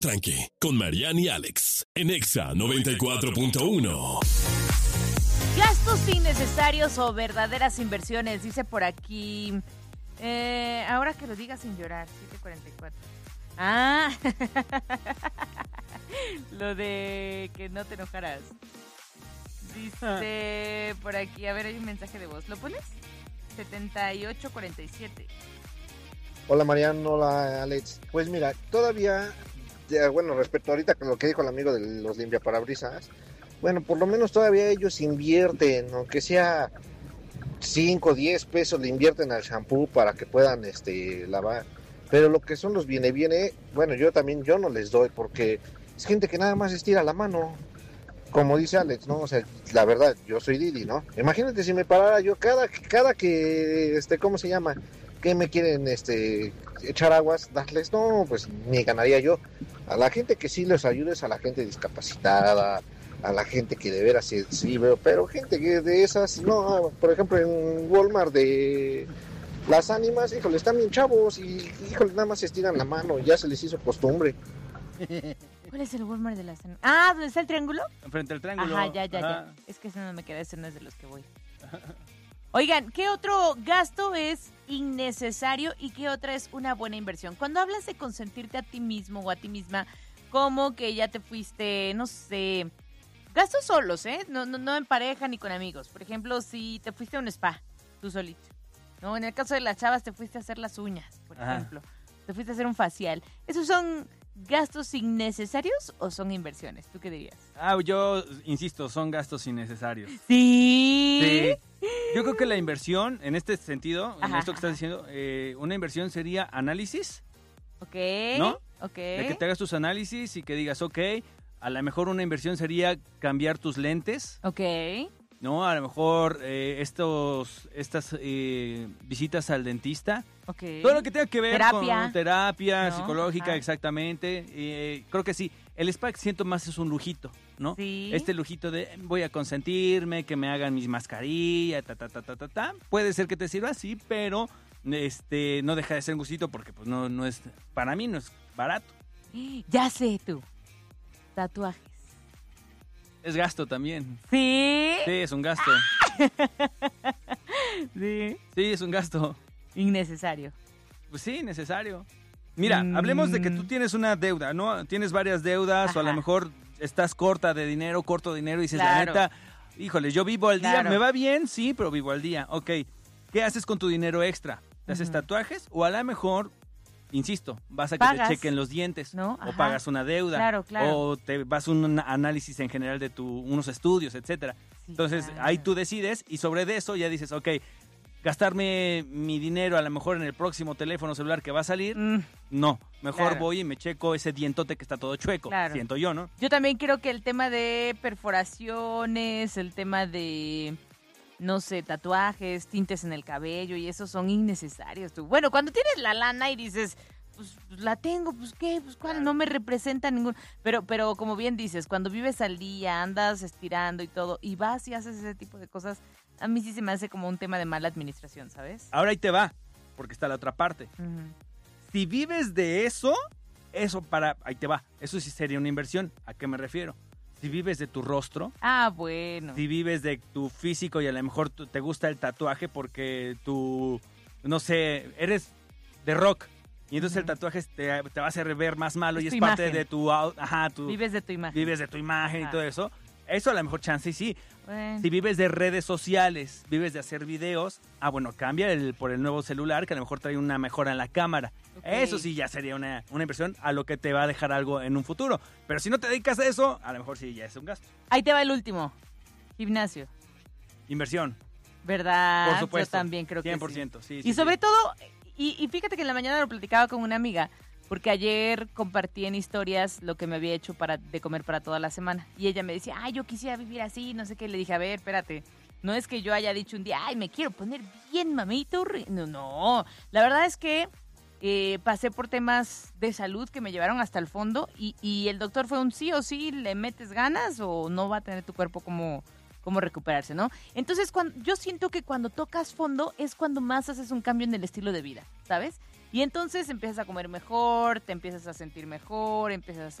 Tranqui, con Mariana y Alex, en Exa 94.1. Gastos innecesarios o verdaderas inversiones, dice por aquí. Ahora que lo diga sin llorar, 7:44. Ah, lo de que no te enojarás. Dice por aquí, a ver, hay un mensaje de voz. ¿Lo pones? 78:47. Hola Mariano, hola Alex. Pues mira, todavía, bueno, respecto ahorita con lo que dijo el amigo de los limpiaparabrisas, bueno, por lo menos todavía ellos invierten, aunque sea 5 o 10 pesos, le invierten al shampoo para que puedan lavar. Pero lo que son los viene, bueno, yo no les doy porque es gente que nada más estira la mano. Como dice Alex, ¿no? O sea, la verdad, yo soy Didi, ¿no? Imagínate si me parara yo cada que, ¿cómo se llama? Que me quieren, echar aguas, darles, no, pues ni ganaría yo. A la gente que sí les ayuda es a la gente discapacitada, a la gente que de veras sí veo, pero gente que de esas, no, por ejemplo en Walmart de las ánimas, híjole, están bien chavos y, híjole, nada más se estiran la mano, ya se les hizo costumbre. ¿Cuál es el Walmart de la zona? Ah, ¿dónde está el triángulo? Enfrente al triángulo. Ajá, ya. Es que ese no me queda, ese no es de los que voy. Oigan, ¿qué otro gasto es innecesario y qué otra es una buena inversión? Cuando hablas de consentirte a ti mismo o a ti misma, como que ya te fuiste, no sé, gastos solos, no en pareja ni con amigos. Por ejemplo, si te fuiste a un spa, tú solito. No, en el caso de las chavas te fuiste a hacer las uñas, por ejemplo. Te fuiste a hacer un facial. ¿Esos son gastos innecesarios o son inversiones? ¿Tú qué dirías? Yo insisto, son gastos innecesarios. ¿Sí? Yo creo que la inversión, en este sentido, en esto que estás diciendo, una inversión sería análisis. Ok. ¿No? Ok. De que te hagas tus análisis y que digas, ok, a lo mejor una inversión sería cambiar tus lentes. Ok. ¿No? A lo mejor estas visitas al dentista. Ok. Todo lo que tenga que ver con terapia ¿no? psicológica, exactamente. Creo que sí. El spa siento más es un lujito, ¿no? Sí. Este lujito de voy a consentirme, que me hagan mis mascarillas, Puede ser que te sirva, sí, pero no deja de ser un gustito porque pues no es, para mí no es barato. Ya sé tú. Tatuajes. Es gasto también. ¿Sí? Sí, es un gasto. Sí. Sí, es un gasto. Innecesario. Pues sí, necesario. Mira, hablemos de que tú tienes una deuda, ¿no? Tienes varias deudas. O a lo mejor estás corto de dinero y dices, la neta, híjole, yo vivo al día, me va bien, sí, pero vivo al día. Ok, ¿qué haces con tu dinero extra? ¿Te haces tatuajes? O a lo mejor, insisto, vas a que te chequen los dientes, ¿no? O pagas una deuda, claro. O te vas a un análisis en general de unos estudios, etcétera. Sí, entonces, ahí tú decides y sobre de eso ya dices, ok, gastarme mi dinero a lo mejor en el próximo teléfono celular que va a salir, no, mejor voy y me checo ese dientote que está todo chueco, siento yo, ¿no? Yo también creo que el tema de perforaciones, el tema de, no sé, tatuajes, tintes en el cabello y esos son innecesarios. Bueno, cuando tienes la lana y dices, pues la tengo, pues qué, pues cuál, no me representa ningún, pero como bien dices, cuando vives al día, andas estirando y todo, y vas y haces ese tipo de cosas, a mí sí se me hace como un tema de mala administración, ¿sabes? Ahora ahí te va, porque está la otra parte. Si vives de eso, ahí te va, eso sí sería una inversión. ¿A qué me refiero? Si vives de tu rostro. Bueno. Si vives de tu físico y a lo mejor te gusta el tatuaje porque tú, no sé, eres de rock. Y entonces el tatuaje te va a hacer ver más malo y es parte de tu... Vives de tu imagen. Vives de tu imagen y todo eso. Eso a lo mejor chance y sí. Bueno. Si vives de redes sociales, vives de hacer videos, bueno, cambia por el nuevo celular que a lo mejor trae una mejora en la cámara. Okay. Eso sí ya sería una inversión a lo que te va a dejar algo en un futuro. Pero si no te dedicas a eso, a lo mejor sí ya es un gasto. Ahí te va el último. Gimnasio. Inversión. ¿Verdad? Por supuesto. Yo también creo que 100%, sí. Y sobre todo, y fíjate que en la mañana lo platicaba con una amiga, porque ayer compartí en historias lo que me había hecho de comer para toda la semana. Y ella me decía, yo quisiera vivir así, no sé qué. Le dije, a ver, espérate. No es que yo haya dicho un día, me quiero poner bien mamito. No. La verdad es que pasé por temas de salud que me llevaron hasta el fondo. Y el doctor fue un sí o sí, le metes ganas o no va a tener tu cuerpo como recuperarse, ¿no? Entonces, yo siento que cuando tocas fondo es cuando más haces un cambio en el estilo de vida, ¿sabes? Y entonces empiezas a comer mejor, te empiezas a sentir mejor, empiezas a